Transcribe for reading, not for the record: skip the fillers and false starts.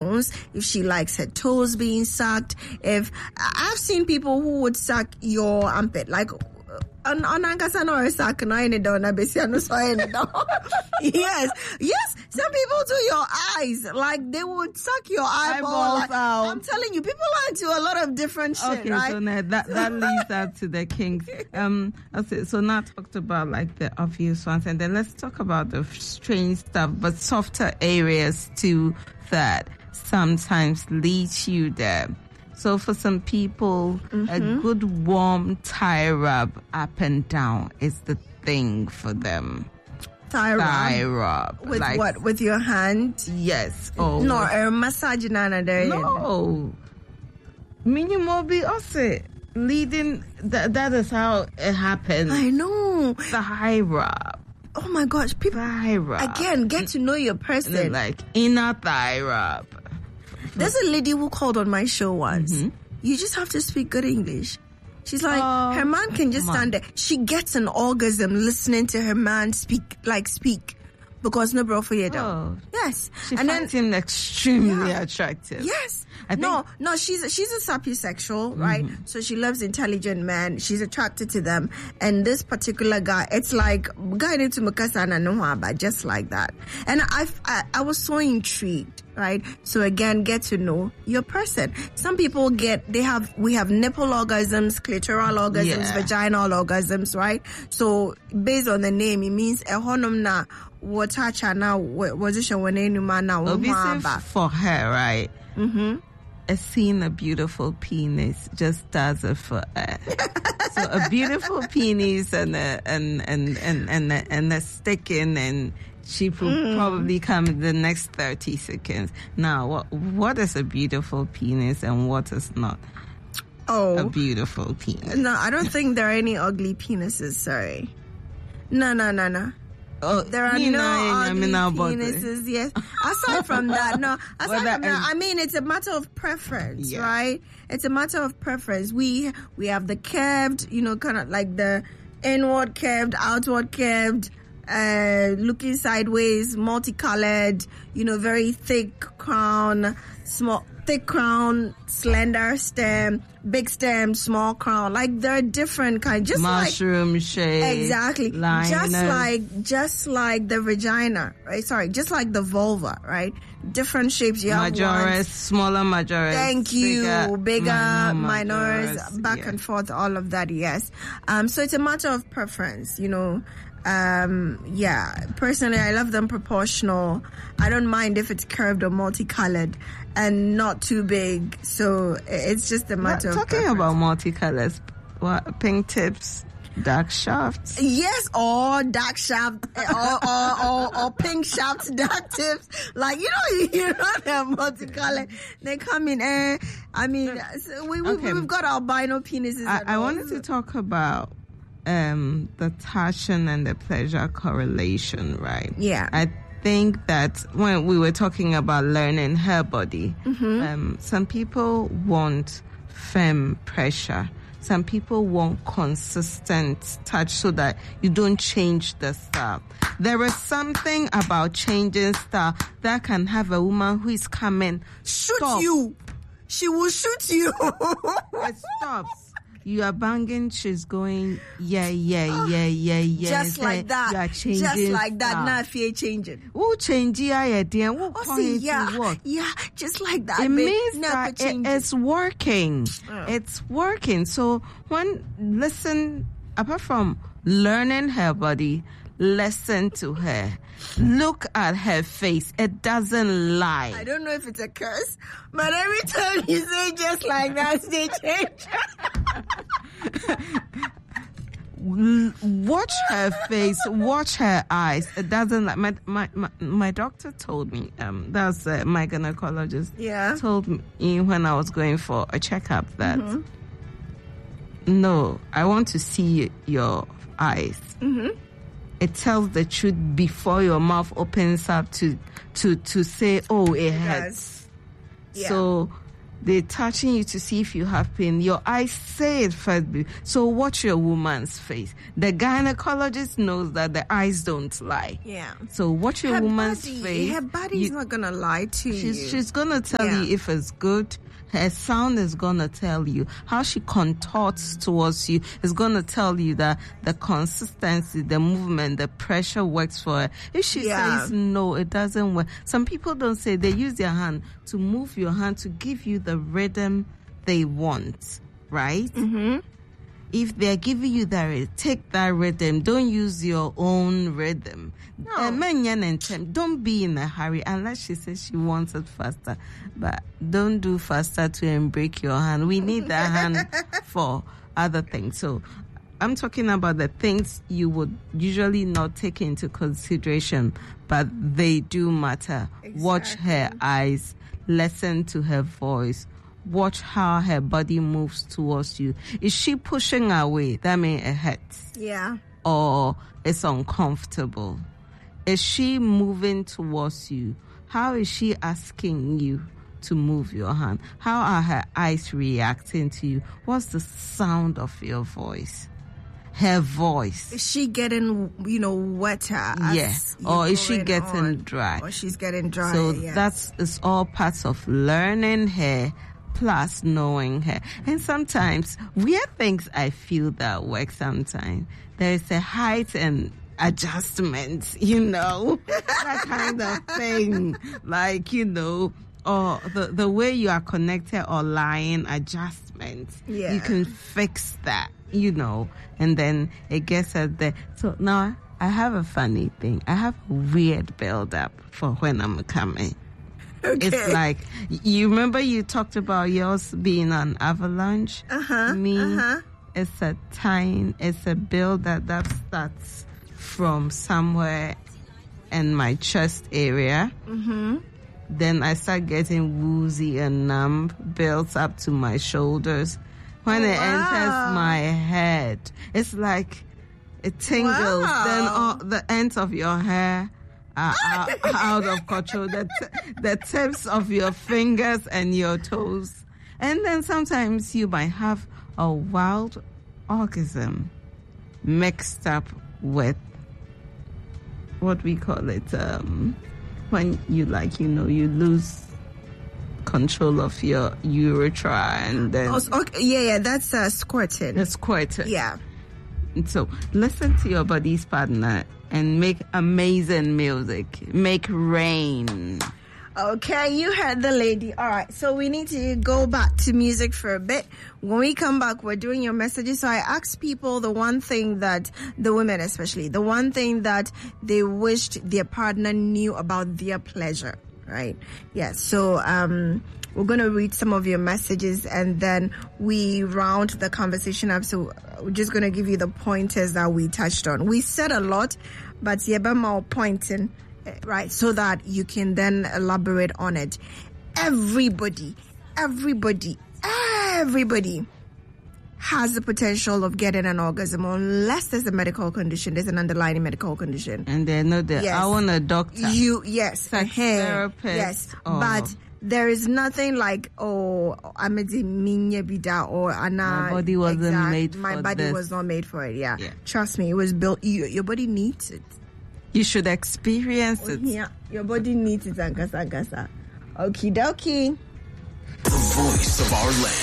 bones, if she likes her toes being sucked. If I've seen people who would suck your armpit, like yes, some people do your eyes, like they would suck your eyeball out. I'm telling you, people are into a lot of different shit, right? So now that leads up to the kinks. Okay, so now talked about like the obvious ones, and then let's talk about the strange stuff, but softer areas too that sometimes lead you there. So for some people, a good warm tie rub up and down is the thing for them. Thigh rub. With like, what? With your hand? Yes. Oh. No, a massage nana there. No. Minimal be also leading. That is how it happens. I know. Thigh rub. Oh my gosh. People, thigh rub. Again, get to know your person. Like inner thigh rub. There's a lady who called on my show once. You just have to speak good English. She's like, her man can just stand there. She gets an orgasm listening to her man speak. Because no bro for you down. Yes. She finds him extremely attractive. Yes. No, she's a sapiosexual, right? So she loves intelligent men. She's attracted to them. And this particular guy, it's like going into Makasana Nohaba, just like that. And I was so intrigued, right? So again, get to know your person. Some people we have nipple orgasms, clitoral orgasms, vaginal orgasms, right? So based on the name, it means a honumna. For her, right? Seeing a beautiful penis just does it for her. So a beautiful penis and a sticking, and she will probably come in the next 30 seconds. Now, what is a beautiful penis and what is not? A beautiful penis. No, I don't think there are any ugly penises. Sorry. No. There are no ugly penises, yes. Aside from that, I mean, it's a matter of preference, right? It's a matter of preference. We have the curved, kind of like the inward curved, outward curved, looking sideways, multicolored, very thick crown, thick crown, slender stem, big stem, small crown. Like there are different kinds, just mushroom shape. Exactly. Liner. Just like the vagina, right? Sorry, just like the vulva, right? Different shapes. You have majoris, smaller majoris. Thank you. Bigger, minors, back and forth, all of that, yes. So it's a matter of preference, personally I love them proportional. I don't mind if it's curved or multicolored and not too big, so it's just a matter of talking preference. About multicolors, what, pink tips, dark shafts, yes, or dark shaft or pink shafts, dark tips, like they're multicolored, they come in we've got albino penises. I wanted to talk about the passion and the pleasure correlation, right? Yeah. I think that when we were talking about learning her body, some people want firm pressure. Some people want consistent touch so that you don't change the style. There is something about changing style that can have a woman who is coming. Shoot you. She will shoot you. It stops. You are banging, she's going, yeah. Just like that. You are changing. Just like that. Stuff. Now fear changing. Who change dear? Yeah, just like that. It means that it's working. It's working. So apart from learning her body, listen to her. Look at her face. It doesn't lie. I don't know if it's a curse, but every time you say just like that, they change. Watch her face. Watch her eyes. It doesn't like my doctor told me. That was my gynecologist. Yeah. Told me when I was going for a checkup that no, I want to see your eyes. It tells the truth before your mouth opens up to say, oh, it hurts. Yeah. So they're touching you to see if you have pain. Your eyes say it first. So watch your woman's face. The gynecologist knows that the eyes don't lie. Yeah. So watch your woman's face. Her body's not going to lie to you. She's going to tell you if it's good. Her sound is going to tell you. How she contorts towards you is going to tell you that the consistency, the movement, the pressure works for her. If she says no, it doesn't work. Some people don't say, they use their hand to move your hand to give you the rhythm they want, right? Mm-hmm. If they're giving you that, take that rhythm. Don't use your own rhythm. No. Don't be in a hurry unless she says she wants it faster. But don't do faster to break your hand. We need that hand for other things. So I'm talking about the things you would usually not take into consideration, but they do matter. Exactly. Watch her eyes. Listen to her voice. Watch how her body moves towards you. Is she pushing away? That means it hurts. Yeah. Or it's uncomfortable. Is she moving towards you? How is she asking you to move your hand? How are her eyes reacting to you? What's the sound of your voice? Her voice. Is she getting, wetter? Yes. Or is she getting dry? Or she's getting dry. So it's all parts of learning her plus knowing her. And sometimes weird things I feel that work sometimes. There is a height and adjustment, that kind of thing. Like, or the way you are connected or lying adjustment. Yeah. You can fix that, and then it gets us there. So now I have a funny thing. I have a weird build up for when I'm coming. Okay. It's like, you remember you talked about yours being an avalanche? It's a build that starts from somewhere in my chest area. Mm-hmm. Then I start getting woozy and numb, builds up to my shoulders. When it enters my head, it's like it tingles. Wow. Then all the ends of your hair are out of control. The tips of your fingers and your toes. And then sometimes you might have a wild orgasm mixed up with what we call it, when you you lose control of your urethra and then... that's squirting. It's squirting. Yeah. And so listen to your body's partner and make amazing music. Make rain. Okay, you heard the lady. All right, so we need to go back to music for a bit. When we come back, we're doing your messages. So I asked people the one thing that, the women especially, the one thing that they wished their partner knew about their pleasure, right? Yeah, so we're going to read some of your messages and then we round the conversation up. So we're just going to give you the pointers that we touched on. We said a lot, but yeah, more pointing. Right, so that you can then elaborate on it. Everybody has the potential of getting an orgasm unless there's a medical condition, there's an underlying medical condition. And they know that I want a doctor. Sex therapist. Yes, but there is nothing like, I'm a bida or Anna. My body wasn't made for this. My body was not made for it, yeah. Trust me, it was built, your body needs it. You should experience it. Yeah, your body needs it. Okie dokie. The voice of our land.